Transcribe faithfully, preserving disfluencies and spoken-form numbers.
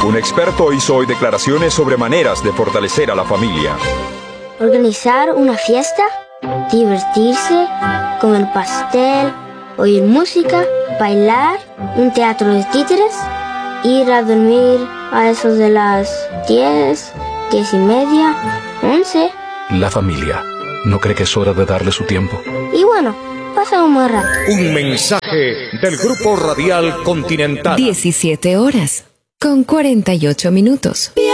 Un experto hizo hoy declaraciones sobre maneras de fortalecer a la familia. Organizar una fiesta, divertirse, comer pastel, oír música, bailar, un teatro de títeres, ir a dormir a eso de las diez, diez y media, once. La familia. ¿No cree que es hora de darle su tiempo? Y bueno, pasa un buen rato. Un mensaje del Grupo Radial Continental. diecisiete horas con cuarenta y ocho minutos.